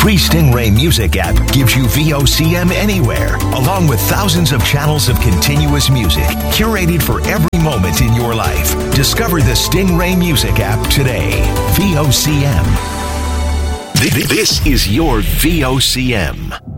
free Stingray Music app gives you VOCM anywhere, along with thousands of channels of continuous music curated for every moment in your life. Discover the Stingray Music app today. VOCM. This is your VOCM.